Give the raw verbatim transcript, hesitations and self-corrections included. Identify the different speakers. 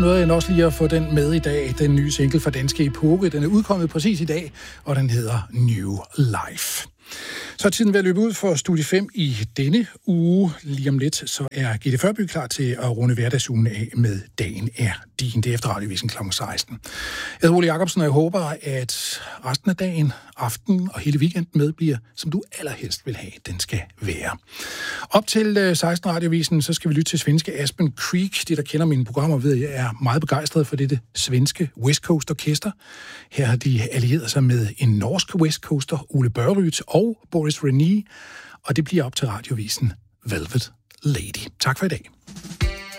Speaker 1: Noget jeg også lige at få den med i dag, den nye single fra Danske Epoke. Den er udkommet præcis i dag, og den hedder New Life. Så er tiden ved at løbe ud for Studie fem i denne uge. Lige om lidt, så er Gitte Førby klar til at runde hverdagsugen af med Dagen er din. Det er efter Radiovisen klokken seksten. Jeg hedder Ole Jacobsen, og jeg håber, at resten af dagen, aften og hele weekenden med bliver, som du allerhelst vil have, den skal være. Op til seksten Radiovisen, så skal vi lytte til svenske Aspen Creek. De, der kender mine programmer, ved, at jeg er meget begejstret for dette svenske West Coast Orkester. Her har de allieret sig med en norsk West Coaster, Ole Børryt og Boris René, og det bliver op til Radiovisen Velvet Lady. Tak for i dag.